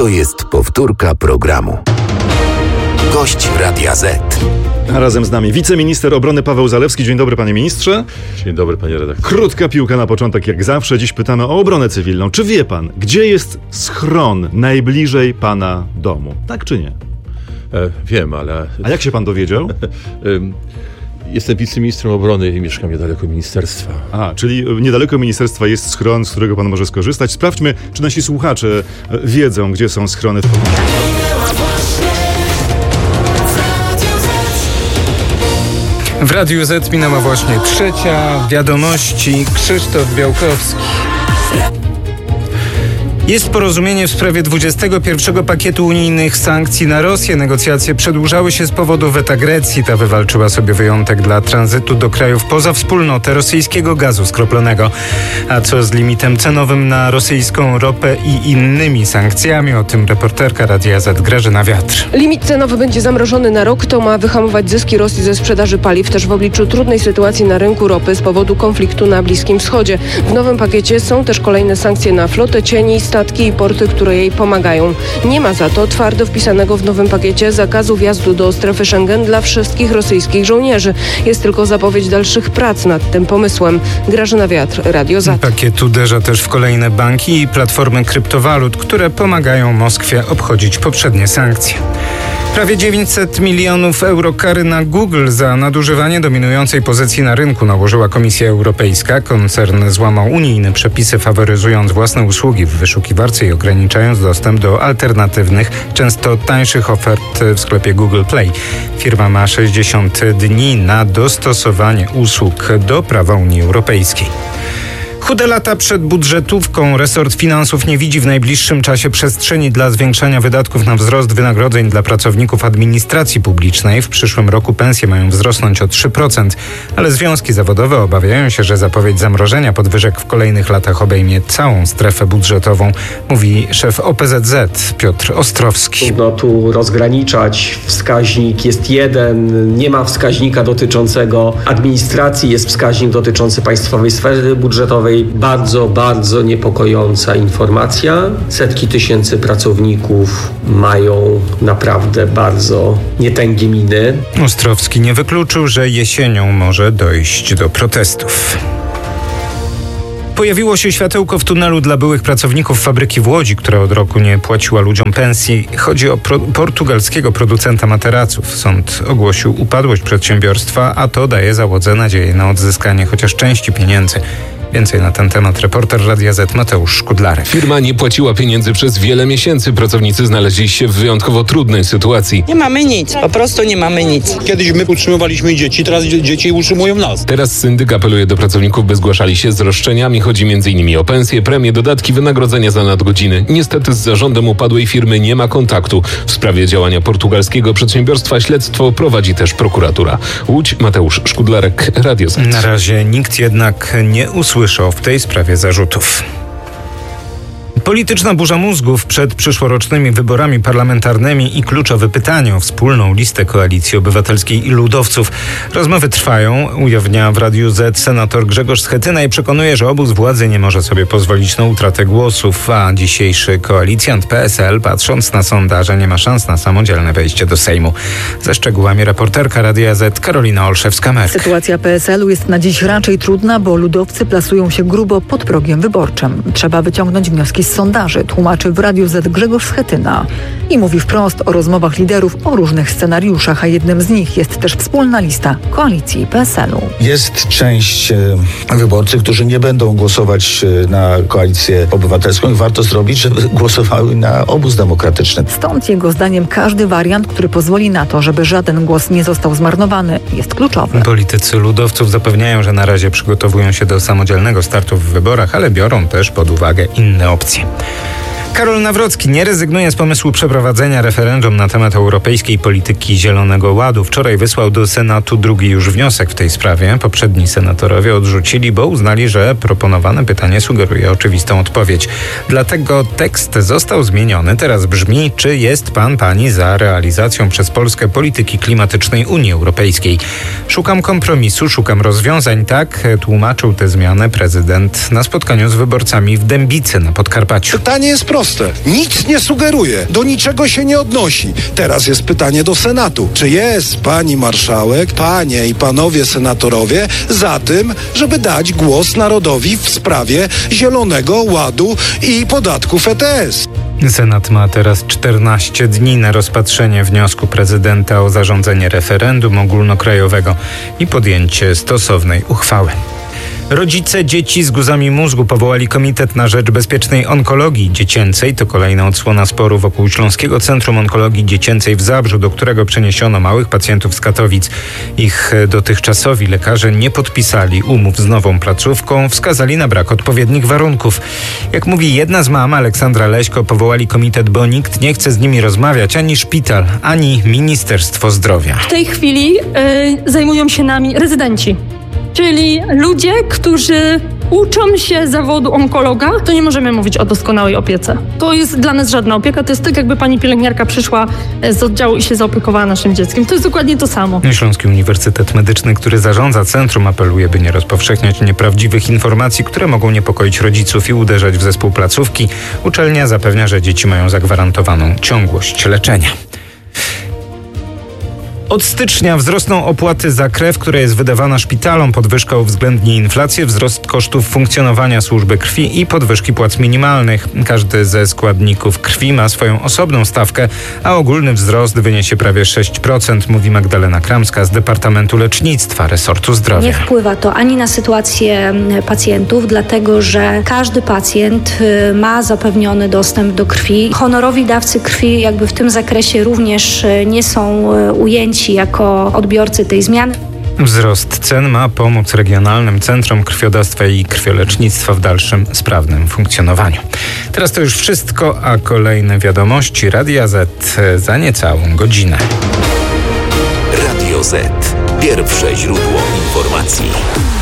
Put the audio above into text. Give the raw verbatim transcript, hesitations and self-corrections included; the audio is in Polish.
To jest powtórka programu. Gość Radia Z. A razem z nami wiceminister obrony Paweł Zalewski. Dzień dobry, panie ministrze. Dzień dobry, panie redaktorze. Krótka piłka na początek, jak zawsze. Dziś pytamy o obronę cywilną. Czy wie pan, gdzie jest schron najbliżej pana domu? Tak czy nie? E, wiem, ale... A jak się pan dowiedział? Jestem wiceministrem obrony i mieszkam niedaleko ministerstwa. A, czyli niedaleko ministerstwa jest schron, z którego pan może skorzystać. Sprawdźmy, czy nasi słuchacze wiedzą, gdzie są schrony w pobliżu. W Radiu Z minęła właśnie trzecia. Wiadomości, Krzysztof Białkowski. Jest porozumienie w sprawie dwudziestego pierwszego pakietu unijnych sankcji na Rosję. Negocjacje przedłużały się z powodu weta Grecji. Ta wywalczyła sobie wyjątek dla tranzytu do krajów poza wspólnotę rosyjskiego gazu skroplonego. A co z limitem cenowym na rosyjską ropę i innymi sankcjami? O tym reporterka Radia Z Grażyna Wiatr. Limit cenowy będzie zamrożony na rok. To ma wyhamować zyski Rosji ze sprzedaży paliw, też w obliczu trudnej sytuacji na rynku ropy z powodu konfliktu na Bliskim Wschodzie. W nowym pakiecie są też kolejne sankcje na flotę cieni, statki i porty, które jej pomagają. Nie ma za to twardo wpisanego w nowym pakiecie zakazu wjazdu do strefy Schengen dla wszystkich rosyjskich żołnierzy. Jest tylko zapowiedź dalszych prac nad tym pomysłem. Grażyna Wiatr, Radio Z. Pakiet uderza też w kolejne banki i platformy kryptowalut, które pomagają Moskwie obchodzić poprzednie sankcje. Prawie dziewięćset milionów euro kary na Google za nadużywanie dominującej pozycji na rynku nałożyła Komisja Europejska. Koncern złamał unijne przepisy, faworyzując własne usługi w wyszukiwarce i ograniczając dostęp do alternatywnych, często tańszych ofert w sklepie Google Play. Firma ma sześćdziesiąt dni na dostosowanie usług do prawa Unii Europejskiej. Chude lata przed budżetówką. Resort finansów nie widzi w najbliższym czasie przestrzeni dla zwiększania wydatków na wzrost wynagrodzeń dla pracowników administracji publicznej. W przyszłym roku pensje mają wzrosnąć o trzy procent, ale związki zawodowe obawiają się, że zapowiedź zamrożenia podwyżek w kolejnych latach obejmie całą strefę budżetową, mówi szef O P Z Z Piotr Ostrowski. Trudno tu rozgraniczać. Wskaźnik jest jeden, nie ma wskaźnika dotyczącego administracji, jest wskaźnik dotyczący państwowej sfery budżetowej. Bardzo, bardzo niepokojąca informacja. Setki tysięcy pracowników mają naprawdę bardzo nietęgie miny. Ostrowski nie wykluczył, że jesienią może dojść do protestów. Pojawiło się światełko w tunelu dla byłych pracowników fabryki w Łodzi, która od roku nie płaciła ludziom pensji. Chodzi o pro- portugalskiego producenta materaców. Sąd ogłosił upadłość przedsiębiorstwa, a to daje załodze nadzieję na odzyskanie chociaż części pieniędzy. Więcej na ten temat reporter Radia Z Mateusz Szkudlarek. Firma nie płaciła pieniędzy przez wiele miesięcy. Pracownicy znaleźli się w wyjątkowo trudnej sytuacji. Nie mamy nic, po prostu nie mamy nic. Kiedyś my utrzymywaliśmy dzieci, teraz dzieci utrzymują nas. Teraz syndyk apeluje do pracowników, by zgłaszali się z roszczeniami. Chodzi m.in. o pensje, premie, dodatki, wynagrodzenia za nadgodziny. Niestety z zarządem upadłej firmy nie ma kontaktu. W sprawie działania portugalskiego przedsiębiorstwa śledztwo prowadzi też prokuratura. Łódź, Mateusz Szkudlarek, Radio Z. Na razie nikt jednak nie usłyszał w tej sprawie zarzutów. Polityczna burza mózgów przed przyszłorocznymi wyborami parlamentarnymi i kluczowe pytanie o wspólną listę Koalicji Obywatelskiej i Ludowców. Rozmowy trwają, ujawnia w Radiu Z senator Grzegorz Schetyna i przekonuje, że obóz władzy nie może sobie pozwolić na utratę głosów, a dzisiejszy koalicjant P S L, patrząc na sondaże, nie ma szans na samodzielne wejście do Sejmu. Ze szczegółami reporterka Radia Z Karolina Olszewska-Merk. Sytuacja P S L u jest na dziś raczej trudna, bo ludowcy plasują się grubo pod progiem wyborczym. Trzeba wyciągnąć wnioski z sondaży, tłumaczy w Radiu Z Grzegorz Schetyna. I mówi wprost o rozmowach liderów o różnych scenariuszach, a jednym z nich jest też wspólna lista koalicji P S L u. Jest część e, wyborców, którzy nie będą głosować e, na Koalicję Obywatelską i warto zrobić, żeby głosowały na obóz demokratyczny. Stąd jego zdaniem każdy wariant, który pozwoli na to, żeby żaden głos nie został zmarnowany, jest kluczowy. Politycy ludowców zapewniają, że na razie przygotowują się do samodzielnego startu w wyborach, ale biorą też pod uwagę inne opcje. Karol Nawrocki nie rezygnuje z pomysłu przeprowadzenia referendum na temat europejskiej polityki Zielonego Ładu. Wczoraj wysłał do Senatu drugi już wniosek w tej sprawie. Poprzedni senatorowie odrzucili, bo uznali, że proponowane pytanie sugeruje oczywistą odpowiedź. Dlatego tekst został zmieniony. Teraz brzmi: czy jest pan, pani za realizacją przez Polskę polityki klimatycznej Unii Europejskiej? Szukam kompromisu, szukam rozwiązań. Tak tłumaczył tę zmianę prezydent na spotkaniu z wyborcami w Dębicy na Podkarpaciu. Pytanie jest proste. proste. Nic nie sugeruje, do niczego się nie odnosi. Teraz jest pytanie do Senatu. Czy jest pani marszałek, panie i panowie senatorowie za tym, żeby dać głos narodowi w sprawie Zielonego Ładu i podatków E T S? Senat ma teraz czternaście dni na rozpatrzenie wniosku prezydenta o zarządzenie referendum ogólnokrajowego i podjęcie stosownej uchwały. Rodzice dzieci z guzami mózgu powołali Komitet na Rzecz Bezpiecznej Onkologii Dziecięcej. To kolejna odsłona sporu wokół Śląskiego Centrum Onkologii Dziecięcej w Zabrzu, do którego przeniesiono małych pacjentów z Katowic. Ich dotychczasowi lekarze nie podpisali umów z nową placówką, wskazali na brak odpowiednich warunków. Jak mówi jedna z mam, Aleksandra Leśko, powołali komitet, bo nikt nie chce z nimi rozmawiać, ani szpital, ani Ministerstwo Zdrowia. W tej chwili yy, zajmują się nami rezydenci. Czyli ludzie, którzy uczą się zawodu onkologa, to nie możemy mówić o doskonałej opiece. To jest dla nas żadna opieka, to jest tak, jakby pani pielęgniarka przyszła z oddziału i się zaopiekowała naszym dzieckiem. To jest dokładnie to samo. Śląski Uniwersytet Medyczny, który zarządza centrum, apeluje, by nie rozpowszechniać nieprawdziwych informacji, które mogą niepokoić rodziców i uderzać w zespół placówki. Uczelnia zapewnia, że dzieci mają zagwarantowaną ciągłość leczenia. Od stycznia wzrosną opłaty za krew, która jest wydawana szpitalom. Podwyżka uwzględni inflację, wzrost kosztów funkcjonowania służby krwi i podwyżki płac minimalnych. Każdy ze składników krwi ma swoją osobną stawkę, a ogólny wzrost wyniesie prawie sześć procent, mówi Magdalena Kramska z Departamentu Lecznictwa Resortu Zdrowia. Nie wpływa to ani na sytuację pacjentów, dlatego że każdy pacjent ma zapewniony dostęp do krwi. Honorowi dawcy krwi jakby w tym zakresie również nie są ujęci jako odbiorcy tej zmiany. Wzrost cen ma pomóc regionalnym centrom krwiodawstwa i krwiolecznictwa w dalszym sprawnym funkcjonowaniu. Teraz to już wszystko, a kolejne wiadomości Radia Z za niecałą godzinę. Radio Z. Pierwsze źródło informacji.